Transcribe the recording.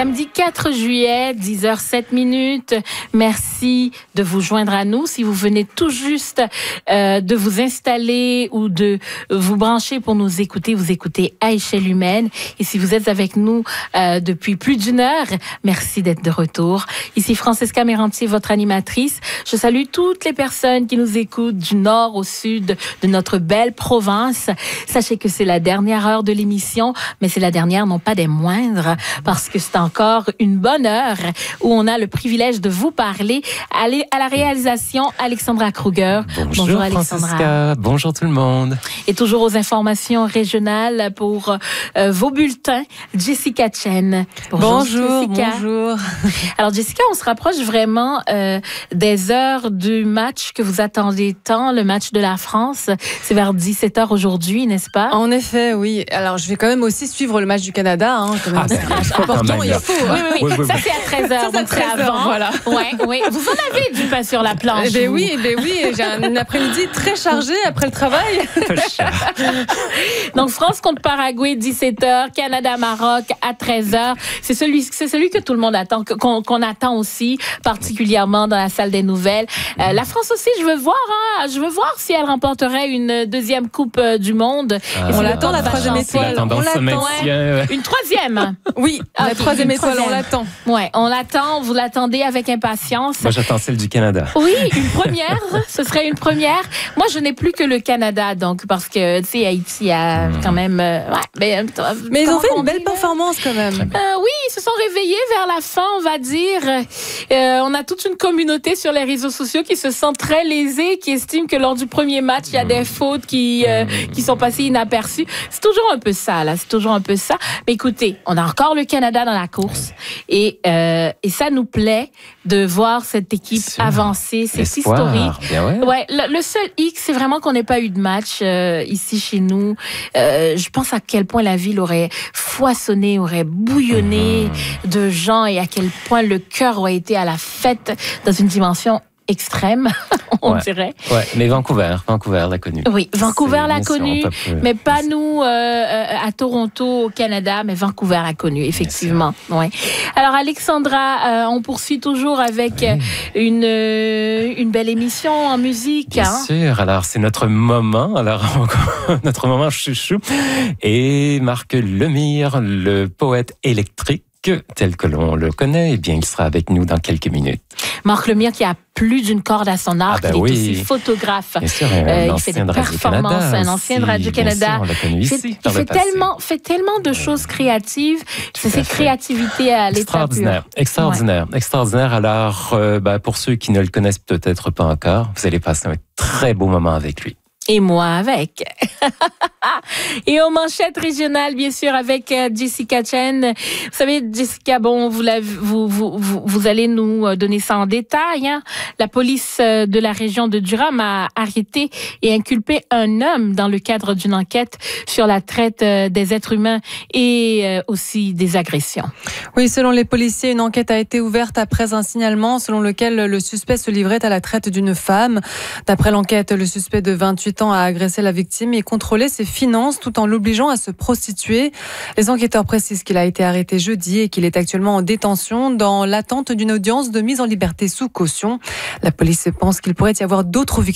Samedi 4 juillet, 10h07. Merci de vous joindre à nous. Si vous venez tout juste de vous installer ou de vous brancher pour nous écouter, vous écoutez à échelle humaine. Et si vous êtes avec nous depuis plus d'une heure, merci d'être de retour. Ici Francesca Meranti, votre animatrice. Je salue toutes les personnes qui nous écoutent du nord au sud de notre belle province. Sachez que c'est la dernière heure de l'émission, mais c'est la dernière, non pas des moindres, parce que c'est encore une bonne heure où on a le privilège de vous parler. Allez à la réalisation, Alexandra Kruger. Bonjour Alexandra. Francesca. Bonjour tout le monde. Et toujours aux informations régionales pour vos bulletins, Jessica Chen. Bonjour, Jessica. Bonjour. Alors Jessica, on se rapproche vraiment des heures du match que vous attendez tant, le match de la France. C'est vers 17h aujourd'hui, n'est-ce pas? En effet, oui. Alors je vais quand même aussi suivre le match du Canada. Quand même. C'est important, il faut. Oui. Ça c'est à 13h, donc c'est avant. Voilà. Oui. Vous en avez du pain sur la planche. Oui. J'ai un après-midi très chargé après le travail. Donc France contre Paraguay, 17h, Canada-Maroc à 13h. C'est celui que tout le monde attend, qu'on attend aussi, particulièrement dans la salle des nouvelles. La France aussi, je veux voir si elle remporterait une deuxième Coupe du Monde. On l'attend, la troisième étoile. On l'attend. Une troisième. Oui, la troisième étoile, on l'attend. Ouais, on l'attend. Vous l'attendez avec impatience. Moi, j'attends celle du Canada. Oui, une première. Ce serait une première. Moi, je n'ai plus que le Canada, donc, parce que, tu sais, Haïti a quand même... mais ils ont fait une belle performance, quand même. Oui, ils se sont réveillés vers la fin, on va dire. On a toute une communauté sur les réseaux sociaux qui se sent très lésée, qui estime que lors du premier match, il y a des fautes qui sont passées inaperçues. C'est toujours un peu ça, là. C'est toujours un peu ça. Mais écoutez, on a encore le Canada dans la course. Et ça nous plaît de voir cette équipe avancer. C'est historique. Ouais, le seul hic, c'est vraiment qu'on n'ait pas eu de match ici chez nous. Je pense à quel point la ville aurait foisonné, aurait bouillonné de gens et à quel point le cœur aurait été à la fête dans une dimension extrême, on dirait. Ouais, mais Vancouver l'a connu. Oui, Vancouver l'a connu, mais pas nous à Toronto, au Canada, mais Vancouver l'a connu, effectivement. Ouais. Alors Alexandra, on poursuit toujours avec une belle émission en musique. Bien sûr, alors c'est notre moment, notre moment chouchou, et Marc Lemire, le poète électrique, tel que l'on le connaît, eh bien, il sera avec nous dans quelques minutes. Marc Lemire qui a plus d'une corde à son arc, il est aussi photographe. Bien sûr, il fait des performances, un ancien de Radio-Canada. Il fait tellement de choses créatives. C'est cette créativité à l'état pur. Extraordinaire. Alors, pour ceux qui ne le connaissent peut-être pas encore, vous allez passer un très beau moment avec lui. Et moi avec. Et aux manchettes régionales, bien sûr, avec Jessica Chen. Vous savez, Jessica, vous allez nous donner ça en détail. La police de la région de Durham a arrêté et inculpé un homme dans le cadre d'une enquête sur la traite des êtres humains et aussi des agressions. Oui, selon les policiers, une enquête a été ouverte après un signalement selon lequel le suspect se livrait à la traite d'une femme. D'après l'enquête, le suspect de 28 ans a agressé la victime et contrôlé ses finances tout en l'obligeant à se prostituer. Les enquêteurs précisent qu'il a été arrêté jeudi et qu'il est actuellement en détention dans l'attente d'une audience de mise en liberté sous caution. La police pense qu'il pourrait y avoir d'autres victimes